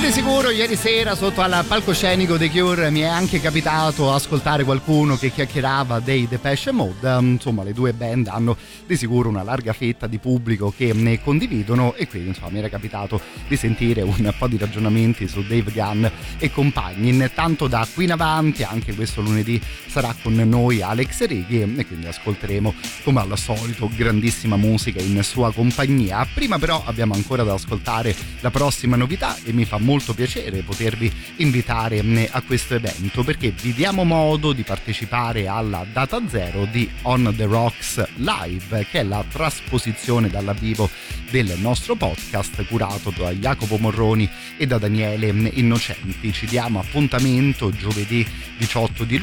di sicuro ieri sera sotto al palcoscenico dei Cure mi è anche capitato ascoltare qualcuno che chiacchierava dei Depeche Mode. Insomma, le due band hanno di sicuro una larga fetta di pubblico che ne condividono, e quindi insomma mi era capitato di sentire un po' di ragionamenti su Dave Gunn e compagni. Intanto da qui in avanti, anche questo lunedì, sarà con noi Alex Righi e quindi ascolteremo come al solito grandissima musica in sua compagnia. Prima però abbiamo ancora da ascoltare la prossima novità e mi fa molto piacere potervi invitare a questo evento, perché vi diamo modo di partecipare alla data zero di On The Rocks Live, che è la trasposizione dal vivo del nostro podcast curato da Jacopo Morroni e da Daniele Innocenti. Ci diamo appuntamento giovedì 18 di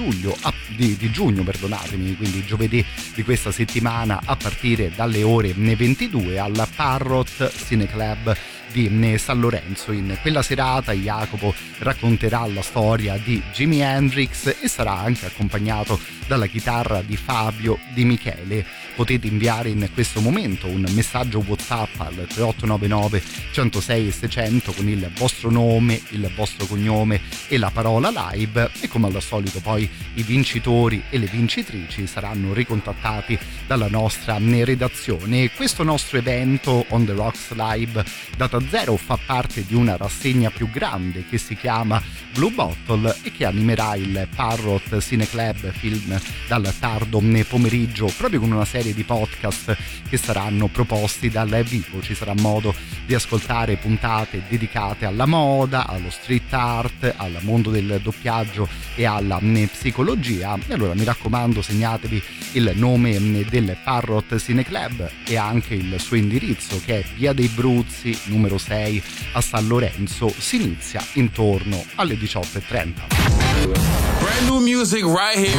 giugno, perdonatemi, quindi giovedì di questa settimana a partire dalle ore 22 al Parrot Cineclub di San Lorenzo. In quella serata Jacopo racconterà la storia di Jimi Hendrix e sarà anche accompagnato dalla chitarra di Fabio Di Michele. Potete inviare in questo momento un messaggio WhatsApp al 3899 106 600 con il vostro nome, il vostro cognome e la parola live, e come al solito poi i vincitori e le vincitrici saranno ricontattati dalla nostra redazione. Questo nostro evento On The Rocks Live Data Zero fa parte di una rassegna più grande che si chiama Blue Bottle e che animerà il Parrot Cineclub Film dal tardo pomeriggio, proprio con una serie di podcast che saranno proposti dal vivo. Ci sarà modo di ascoltare puntate dedicate alla moda, allo street art, al mondo del doppiaggio e alla psicologia. E allora mi raccomando, segnatevi il nome del Parrot Cineclub e anche il suo indirizzo, che è Via dei Bruzzi numero 6 a San Lorenzo. Si inizia intorno alle 18:30. Brand new music right here.